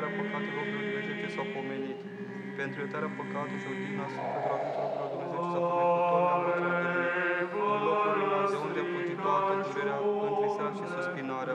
iertarea păcatelor lui Dumnezeu ce s-au pomenit, pentru iertarea păcatului și odihna sufletelor